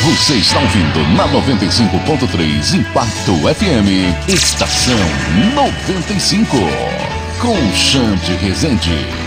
Você está ouvindo na 95.3 Impacto FM, Estação 95, com Xande Rezende.